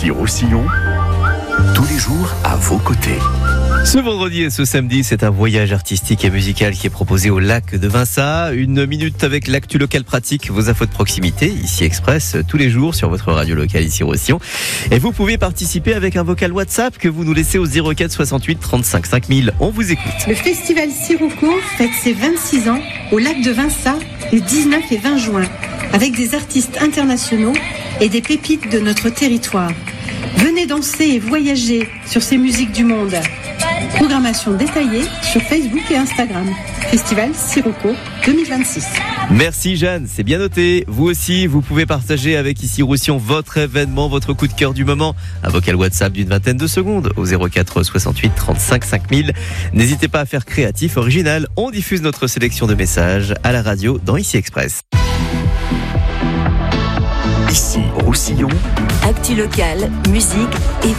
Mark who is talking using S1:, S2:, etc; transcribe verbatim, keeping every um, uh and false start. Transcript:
S1: Ici Roussillon, tous les jours à vos côtés.
S2: Ce vendredi et ce samedi, c'est un voyage artistique et musical qui est proposé au lac de Vinça. Une minute avec l'actu local pratique, vos infos de proximité, ici Express, tous les jours sur votre radio locale ici Roussillon. Et vous pouvez participer avec un vocal WhatsApp que vous nous laissez au zéro quatre soixante-huit trente-cinq cinq mille. On vous écoute.
S3: Le festival Sirocco fête ses vingt-six ans au lac de Vinça les dix-neuf et vingt juin, avec des artistes internationaux et des pépites de notre territoire. Venez danser et voyager sur ces musiques du monde. Programmation détaillée sur Facebook et Instagram. Festival Sirocco deux mille vingt-six.
S2: Merci Jeanne, c'est bien noté. Vous aussi, vous pouvez partager avec ici Roussillon votre événement, votre coup de cœur du moment. Un vocal WhatsApp d'une vingtaine de secondes au zéro quatre soixante-huit trente-cinq cinq mille. N'hésitez pas à faire créatif, original. On diffuse notre sélection de messages à la radio dans Ici Express.
S1: Ici Roussillon,
S4: Actu locale, musique et